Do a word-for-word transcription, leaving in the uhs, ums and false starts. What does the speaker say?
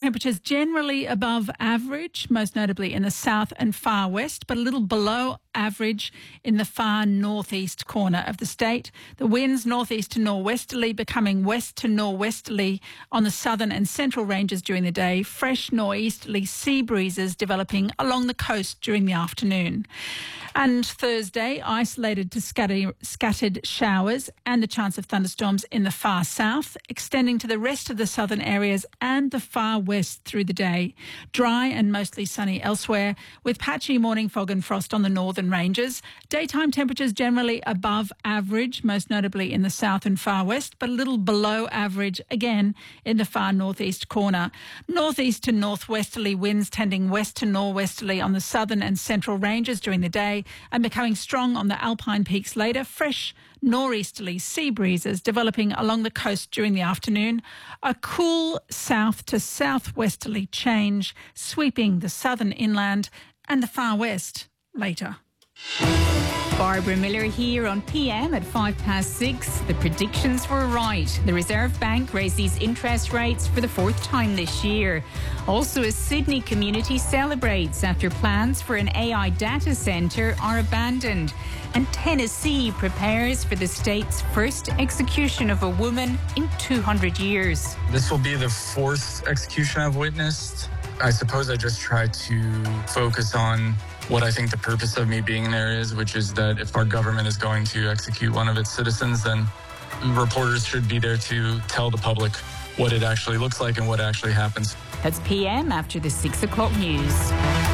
temperatures generally above average, most notably in the south and far west, but a little below average in the far northeast corner of the state. The winds northeast to norwesterly, becoming west to norwesterly on the southern and central ranges during the day. Fresh northeasterly sea breezes developing along the coast during the afternoon. And Thursday, isolated to scatter, scattered showers and the chance of thunderstorms in the far south, extending to the rest of the southern areas and the far west through the day. Dry and mostly sunny elsewhere, with patchy morning fog and frost on the northern ranges. Daytime temperatures generally above average, most notably in the south and far west, but a little below average again in the far northeast corner. Northeast to northwesterly winds tending west to norwesterly on the southern and central ranges during the day, and becoming strong on the alpine peaks later. Fresh northeasterly sea breezes developing along the coast during the afternoon. A cool south to southwesterly change sweeping the southern inland and the far west later. Barbara Miller here on P M at five past six. The predictions were right. The Reserve Bank raised these interest rates for the fourth time this year. Also, a Sydney community celebrates after plans for an A I data centre are abandoned. And Tennessee prepares for the state's first execution of a woman in two hundred years. This will be the fourth execution I've witnessed. I suppose I just try to focus on what I think the purpose of me being there is, which is that if our government is going to execute one of its citizens, then reporters should be there to tell the public what it actually looks like and what actually happens. That's P M after the six o'clock news.